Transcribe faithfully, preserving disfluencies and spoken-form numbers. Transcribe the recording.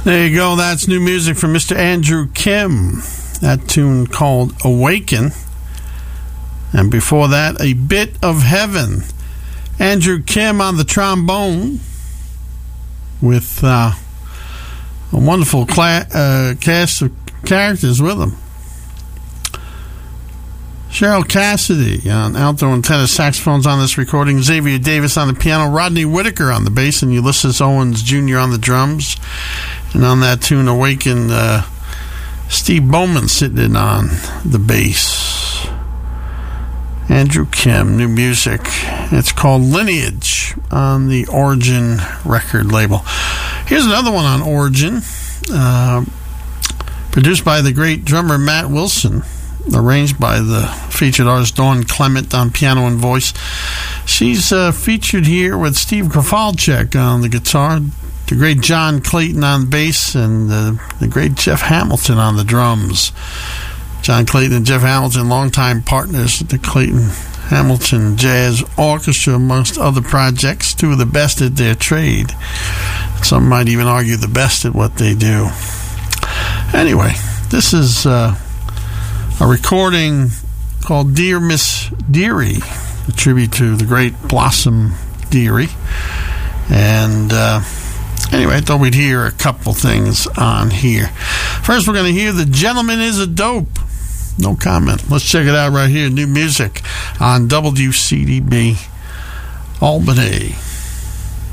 There you go. That's new music from Mister Andrew Kim. That tune called Awaken. And before that, A Bit of Heaven. Andrew Kim on the trombone with uh, a wonderful cla- uh, cast of characters with him. Cheryl Cassidy on alto and tenor saxophones on this recording. Xavier Davis on the piano. Rodney Whitaker on the bass. And Ulysses Owens Junior on the drums. And on that tune, Awaken, uh, Steve Bowman sitting in on the bass. Andrew Kim, new music. It's called Lineage on the Origin record label. Here's another one on Origin. Uh, produced by the great drummer Matt Wilson. Arranged by the featured artist Dawn Clement on piano and voice. She's uh, featured here with Steve Kowalczyk on the guitar, the great John Clayton on bass, and uh, the great Jeff Hamilton on the drums. John Clayton and Jeff Hamilton, longtime partners at the Clayton Hamilton Jazz Orchestra, amongst other projects, two of the best at their trade. Some might even argue the best at what they do. Anyway, this is uh, a recording called Dear Miss Dearie, a tribute to the great Blossom Dearie. And uh, anyway, I thought we'd hear a couple things on here. First, we're going to hear The Gentleman is a Dope. No comment. Let's check it out right here. New music on W C D B Albany.